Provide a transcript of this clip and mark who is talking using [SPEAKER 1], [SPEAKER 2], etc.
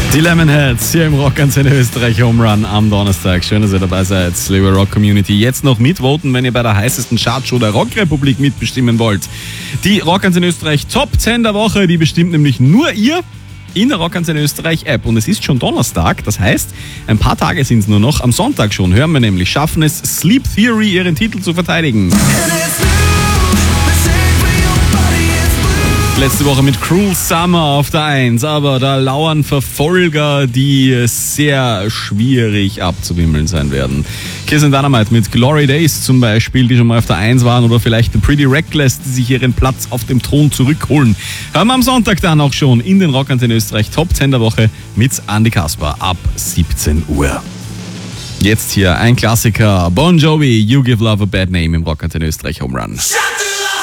[SPEAKER 1] Die Lemonheads hier im Rockantenne Österreich Home Run am Donnerstag. Schön, dass ihr dabei seid, liebe Rock Community. Jetzt noch mitvoten, wenn ihr bei der heißesten Chartshow der Rockrepublik mitbestimmen wollt. Die Rockantenne Österreich Top 10 der Woche, die bestimmt nämlich nur ihr in der Rockantenne Österreich App. Und es ist schon Donnerstag, das heißt, ein paar Tage sind es nur noch. Am Sonntag schon hören wir nämlich, schaffen es Sleep Theory ihren Titel zu verteidigen. Letzte Woche mit Cruel Summer auf der 1, aber da lauern Verfolger, die sehr schwierig abzuwimmeln sein werden. Kiss and Dynamite mit Glory Days zum Beispiel, die schon mal auf der 1 waren, oder vielleicht The Pretty Reckless, die sich ihren Platz auf dem Thron zurückholen. Hören wir am Sonntag dann auch schon in den Rockantenne Österreich Top 10 der Woche mit Andy Kasper ab 17 Uhr. Jetzt hier ein Klassiker, Bon Jovi, You Give Love a Bad Name im Rockantenne Österreich Home Run.